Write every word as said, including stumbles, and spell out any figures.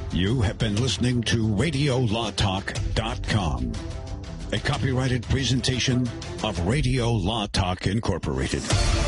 You have been listening to radio law talk dot com, a copyrighted presentation of Radio Law Talk Incorporated.